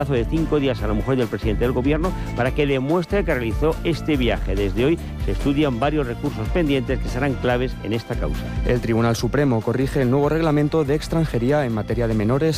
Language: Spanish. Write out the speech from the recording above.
plazo de 5 días a la mujer del presidente del Gobierno para que demuestre que realizó este viaje. Desde hoy se estudian varios recursos pendientes que serán claves en esta causa. El Tribunal Supremo corrige el nuevo reglamento de extranjería en materia de menores